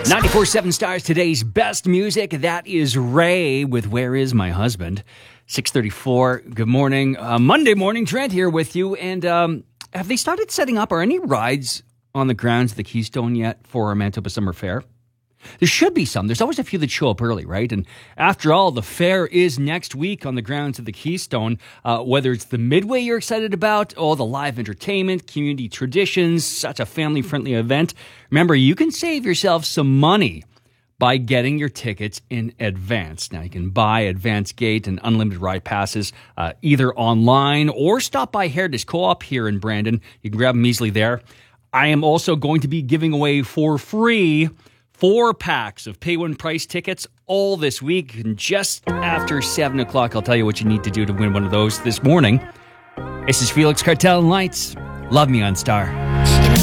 94.7 Stars, today's best music. That is Ray with Where Is My Husband? 6:34. Good morning. Monday morning, Trent here with you. And have they started setting up, are any rides on the grounds of the Keystone yet for Manitoba Summer Fair? There should be some. There's always a few that show up early, right? And after all, the fair is next week on the grounds of the Keystone. Whether it's the Midway you're excited about, all the live entertainment, community traditions, such a family-friendly event. Remember, you can save yourself some money by getting your tickets in advance. Now, you can buy advance gate and unlimited ride passes either online or stop by Heritage Co-op here in Brandon. You can grab them easily there. I am also going to be giving away for free 4 packs of Pay One Price tickets all this week. And just after 7 o'clock, I'll tell you what you need to do to win one of those this morning. This is Felix Cartel and Lights. Love Me on Star.